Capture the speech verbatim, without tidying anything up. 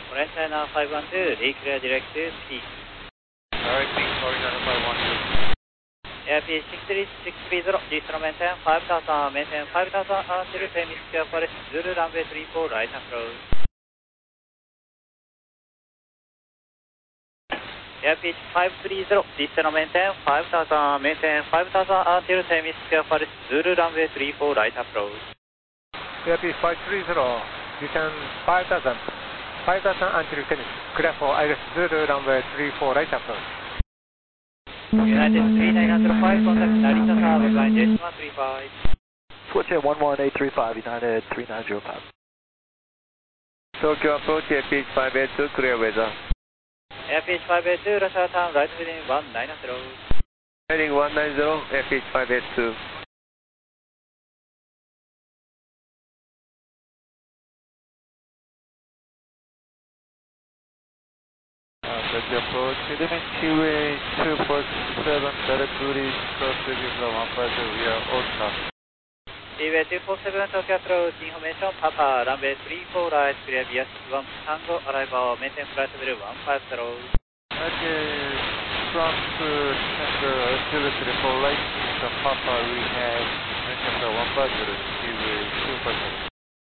Orange China five one two, declare direct to speed. Directing Orange China five one two. Airspeed six three six three zero, distance maintain five thousand, maintain five thousand until hemisphere forest, Zulu runway three four, right approach. Airspeed five three zero, distance maintain five thousand, maintain five thousand until hemisphere forest, Zulu runway three four, right approach. Airspeed five three zero, distance five thousand, five thousand until tennis, clear for Iris Zulu runway three four, right approach. United three nine zero five, contact Narita Tower, line decimal three five. Scorcher one one eight three five, United three nine zero five. Tokyo approach, airspeed five eight two, clear weather. Airspeed five eight two, Russia town, right within one nine zero. Heading one nine zero, airspeed five eight two. Tokyo approach, Element Kiwi two four seven, direct duty, cross Visa one five zero, we are all stop. Seaway two four seven, Tokyo approach, information, Papa, runway three four, right, clear via one Tango, arrival, maintain flight level one five zero. Okay, front uh, center auxiliary for light, the Papa, we have maintain flight one five zero, Kiwi two four seven.